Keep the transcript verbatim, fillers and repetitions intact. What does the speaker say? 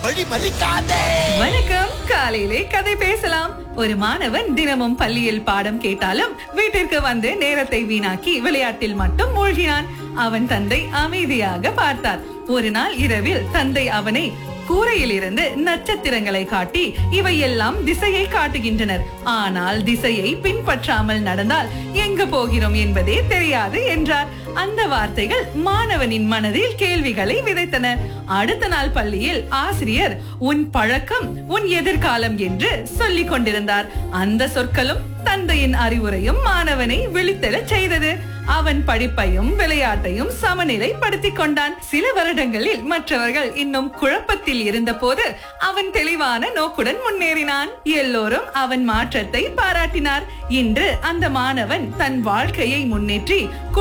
வழி மறிக்காதே. வணக்கம். காலையிலே கதை பேசலாம். ஒரு மாணவன் தினமும் பள்ளியில் பாடம் கேட்டாலும் வீட்டிற்கு வந்து நேரத்தை வீணாக்கி விளையாட்டில் மட்டும் மூழ்கினான். அவன் தந்தை அமைதியாக பார்த்தார். ஒரு நாள் இரவில் தந்தை அவனை கூரையில் இருந்து நட்சத்திரங்களை காட்டி இவையெல்லாம் திசையை காட்டுகின்றனர், ஆனால் திசையை பின்பற்றாமல் நடந்தால் எங்கு போகிறோம் என்பதே தெரியாது என்றார். அந்த வார்த்தைகள் மாணவனின் மனதில் கேள்விகளை விதைத்தன. அடுத்த நாள் பள்ளியில் ஆசிரியர் உன் பழக்கம் உன் எதிர்காலம் என்று சொல்லிக் கொண்டிருந்தார். அந்த சொற்களும் தந்தையின் அறிவுரையும் மாணவனை விழித்தெழச் செய்தது. அவன் படிப்பையும் விளையாட்டையும் சமநிலைப்படுத்திக் கொண்டான். சில வருடங்களில் மற்றவர்கள் இன்னும் குழப்பத்தில் இருந்த போது அவன் தெளிவான நோக்குடன் முன்னேறினான். எல்லோரும் அவன் மாற்றத்தை பாராட்டினார். இன்று அந்த மாணவன் தன் வாழ்க்கையை முன்னேற்றி